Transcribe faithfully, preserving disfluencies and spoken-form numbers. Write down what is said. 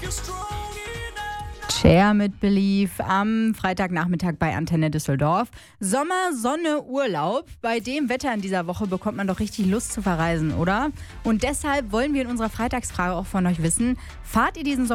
Cher mit Believe am Freitagnachmittag bei Antenne Düsseldorf. Sommer, Sonne, Urlaub. Bei dem Wetter in dieser Woche bekommt man doch richtig Lust zu verreisen, oder? Und deshalb wollen wir in unserer Freitagsfrage auch von euch wissen, fahrt ihr diesen Sommer